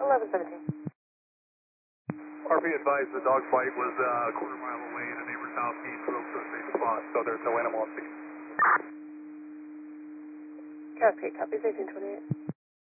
1117. RP advised the dog bite was a quarter mile away in a neighbor's house. He drove to a safe spot, so there's no animal on scene. Cascade, copies 1828.